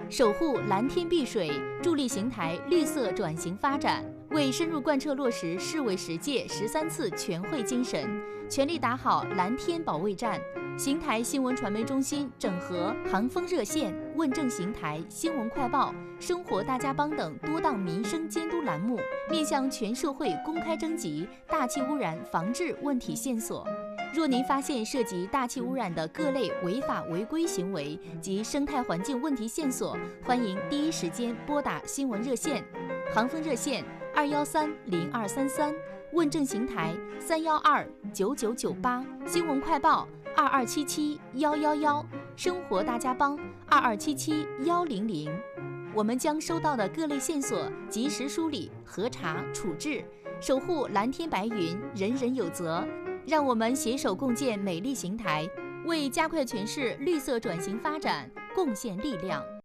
守护蓝天碧水，助力邢台绿色转型发展。为深入贯彻落实市委10届13次全会精神，全力打好蓝天保卫战，邢台新闻传媒中心整合航风热线、问政邢台、新闻快报、生活大家帮等多档民生监督栏目，面向全社会公开征集大气污染防治问题线索。若您发现涉及大气污染的各类违法违规行为及生态环境问题线索，欢迎第一时间拨打新闻热线，航风热线2130233，问政邢台3129998，新闻快报2277111，生活大家帮2277100。我们将收到的各类线索及时梳理、核查、处置，守护蓝天白云，人人有责。让我们携手共建美丽邢台，为加快全市绿色转型发展贡献力量。